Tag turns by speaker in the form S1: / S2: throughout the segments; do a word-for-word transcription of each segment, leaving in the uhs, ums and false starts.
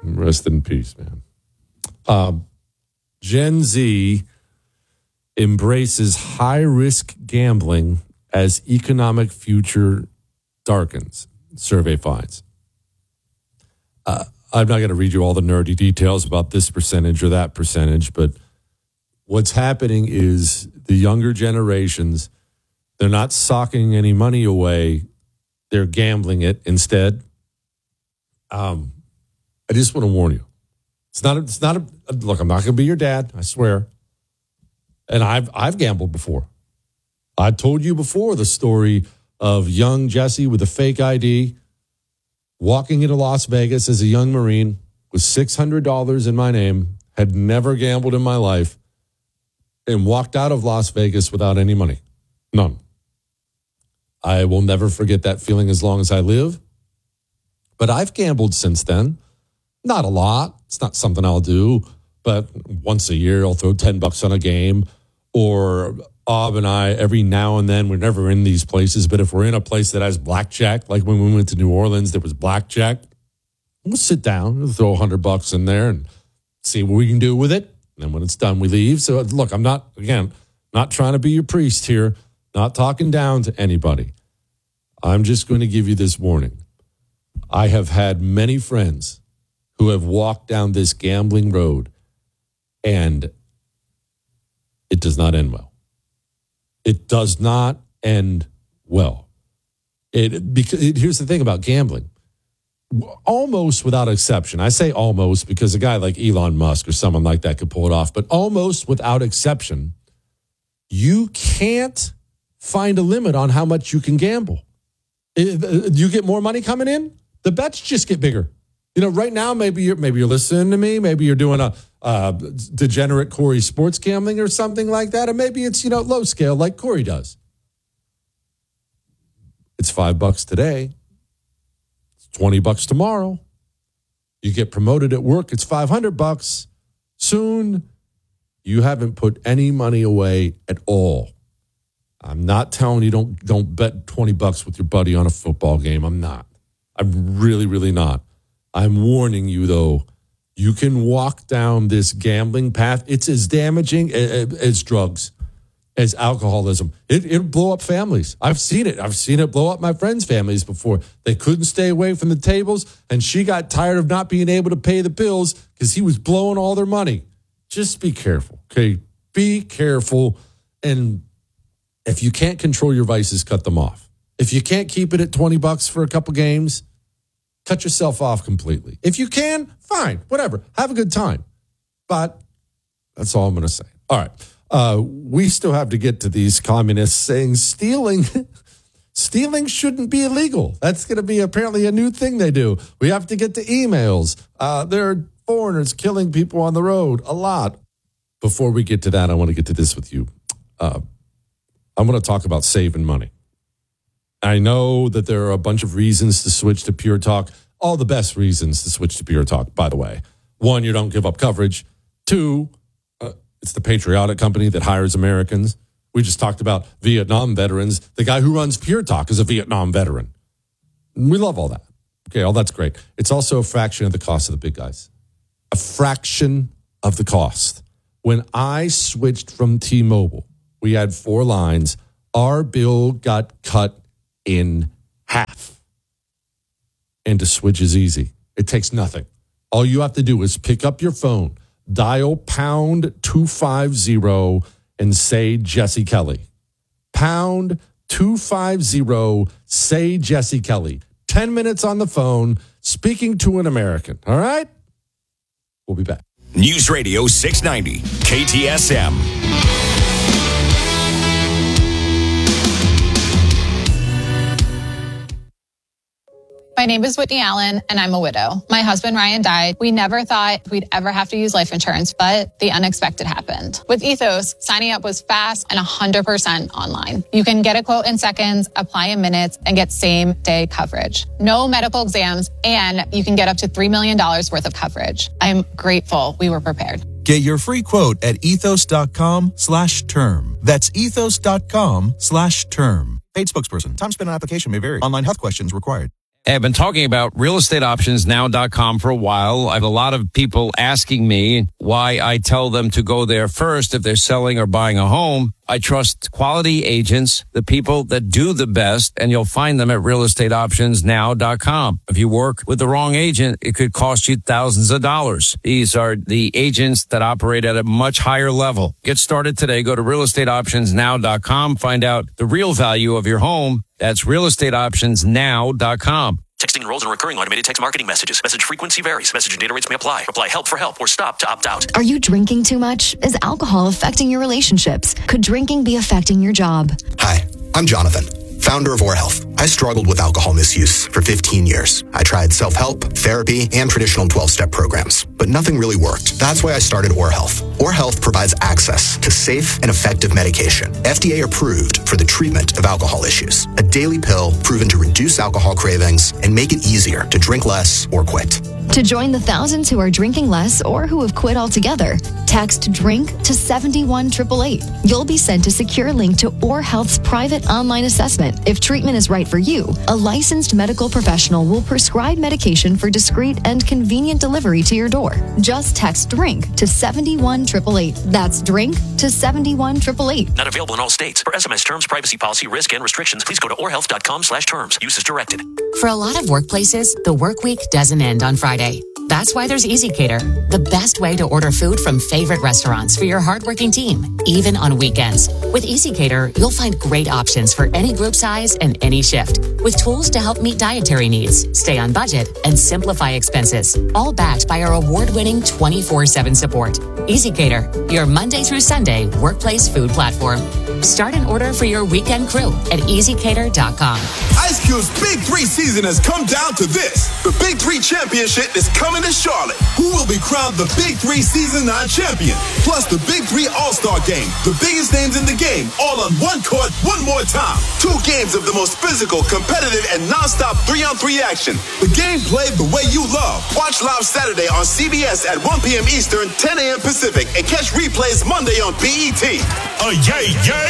S1: Rest in peace, man. Um, Gen Z embraces high-risk gambling as economic future darkens, survey finds. Uh, I'm not going to read you all the nerdy details about this percentage or that percentage, but what's happening is the younger generations, they're not socking any money away. They're gambling it instead. Um, I just want to warn you. It's not, a, it's not a, look, I'm not going to be your dad, I swear. And I've, I've gambled before. I told you before the story of young Jesse with a fake I D walking into Las Vegas as a young Marine with six hundred dollars in my name, had never gambled in my life, and walked out of Las Vegas without any money. None. I will never forget that feeling as long as I live. But I've gambled since then. Not a lot. It's not something I'll do. But once a year, I'll throw ten bucks on a game. Or Ob and I, every now and then, we're never in these places, but if we're in a place that has blackjack, like when we went to New Orleans, there was blackjack, we'll sit down and throw a hundred bucks in there and see what we can do with it. And then when it's done, we leave. So look, I'm not, again, not trying to be your priest here, not talking down to anybody. I'm just going to give you this warning. I have had many friends who have walked down this gambling road, and it does not end well. It does not end well. It because it, here's the thing about gambling. Almost without exception, I say almost because a guy like Elon Musk or someone like that could pull it off, but almost without exception, you can't find a limit on how much you can gamble. It, you get more money coming in, the bets just get bigger. You know, right now, maybe you're maybe you're listening to me. Maybe you're doing a uh, degenerate Corey sports gambling or something like that, or maybe it's, you know, low scale like Corey does. It's five bucks today. It's twenty bucks tomorrow. You get promoted at work. It's five hundred bucks. Soon, you haven't put any money away at all. I'm not telling you don't don't bet twenty bucks with your buddy on a football game. I'm not. I'm really, really not. I'm warning you, though, you can walk down this gambling path. It's as damaging as, as drugs, as alcoholism. It, it'll blow up families. I've seen it. I've seen it blow up my friends' families before. They couldn't stay away from the tables, and she got tired of not being able to pay the bills because he was blowing all their money. Just be careful, okay? Be careful, and if you can't control your vices, cut them off. If you can't keep it at twenty bucks for a couple games, cut yourself off completely. If you can, fine, whatever. Have a good time. But that's all I'm going to say. All right. Uh, we still have to get to these communists saying stealing, stealing shouldn't be illegal. That's going to be apparently a new thing they do. We have to get to emails. Uh, there are foreigners killing people on the road a lot. Before we get to that, I want to get to this with you. Uh, I'm going to talk about saving money. I know that there are a bunch of reasons to switch to Pure Talk. All the best reasons to switch to Pure Talk, by the way. One, you don't give up coverage. Two, uh, it's the patriotic company that hires Americans. We just talked about Vietnam veterans. The guy who runs Pure Talk is a Vietnam veteran. We love all that. Okay, all that's great. It's also a fraction of the cost of the big guys. A fraction of the cost. When I switched from T-Mobile, we had four lines. Our bill got cut in half. And to switch is easy. It takes nothing. All you have to do is pick up your phone, dial pound two fifty and say Jesse Kelly. Pound two fifty, say Jesse Kelly. Ten minutes on the phone, speaking to an American. All right? We'll be back.
S2: News Radio six ninety, K T S M.
S3: My name is Whitney Allen, and I'm a widow. My husband, Ryan, died. We never thought we'd ever have to use life insurance, but the unexpected happened. With Ethos, signing up was fast and one hundred percent online. You can get a quote in seconds, apply in minutes, and get same-day coverage. No medical exams, and you can get up to three million dollars worth of coverage. I'm grateful we were prepared.
S4: Get your free quote at ethos.com slash term. That's ethos.com slash term. Paid spokesperson. Time spent on application may vary. Online health questions required.
S5: Hey, I've been talking about real estate options now dot com for a while. I have a lot of people asking me why I tell them to go there first if they're selling or buying a home. I trust quality agents, the people that do the best, and you'll find them at real estate options now dot com. If you work with the wrong agent, it could cost you thousands of dollars. These are the agents that operate at a much higher level. Get started today. Go to real estate options now dot com. Find out the real value of your home. That's real estate options now dot com.
S6: Texting enrolls in recurring automated text marketing messages. Message frequency varies. Message and data rates may apply. Reply help for help or stop to opt out.
S7: Are you drinking too much? Is alcohol affecting your relationships? Could drinking be affecting your job?
S8: Hi, I'm Jonathan, founder of Or Health. I struggled with alcohol misuse for fifteen years. I tried self-help, therapy, and traditional twelve-step programs, but nothing really worked. That's why I started Or Health. Or Health provides access to safe and effective medication, F D A approved for the treatment of alcohol issues. A daily pill proven to reduce alcohol cravings and make it easier to drink less or quit.
S7: To join the thousands who are drinking less or who have quit altogether, text DRINK to seven one eight eight eight. You'll be sent a secure link to Or Health's private online assessment. If treatment is right for you, a licensed medical professional will prescribe medication for discreet and convenient delivery to your door. Just text DRINK to seven one eight eight eight. That's DRINK to seven one eight eight eight.
S6: Not available in all states. For S M S terms, privacy policy, risk, and restrictions, please go to or health dot com slash terms. Use as directed.
S9: For a lot of workplaces, the work week doesn't end on Friday. That's why there's EasyCater, the best way to order food from favorite restaurants for your hardworking team, even on weekends. With EasyCater, you'll find great options for any group size and any shift, with tools to help meet dietary needs, stay on budget, and simplify expenses, all backed by our award-winning twenty-four seven support. EasyCater, your Monday through Sunday workplace food platform. Start an order for your weekend crew at easy cater dot com.
S10: Ice Cube's Big Three season has come down to this. The Big Three Championship is coming to Charlotte. Who will be crowned the Big Three Season nine champion? Plus the Big Three All-Star Game. The biggest names in the game, all on one court, one more time. Two games of the most physical, competitive, and non-stop three-on-three action. The game played the way you love. Watch live Saturday on C B S at one p.m. Eastern, ten a.m. Pacific, and catch replays Monday on B E T.
S2: Oh, yay, yay!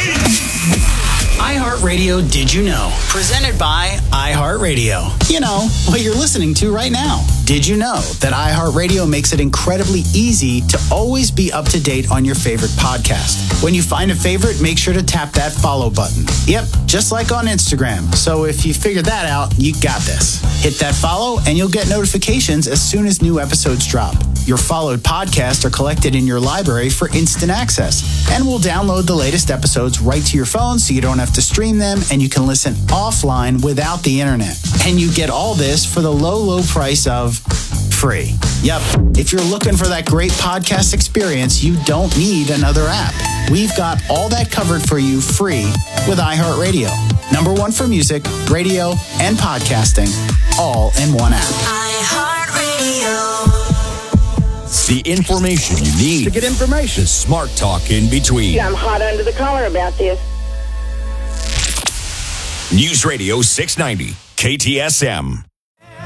S11: iHeartRadio Did You Know? Presented by iHeartRadio. You know, what you're listening to right now. Did you know that iHeartRadio makes it incredibly easy to always be up to date on your favorite podcast? When you find a favorite, make sure to tap that follow button. Yep, just like on Instagram. So if you figured that out, you got this. Hit that follow and you'll get notifications as soon as new episodes drop. Your followed podcasts are collected in your library for instant access. And we'll download the latest episodes right to your phone so you don't have to stream them, and you can listen offline without the internet. And you get all this for the low, low price of free. Yep. If you're looking for that great podcast experience, you don't need another app. We've got all that covered for you free with iHeartRadio. Number one for music, radio, and podcasting, all in one app.
S12: iHeartRadio.
S2: The information you need
S13: to get information.
S2: The smart talk in between.
S14: Yeah, I'm hot under the collar about this.
S2: News Radio six ninety, K T S M.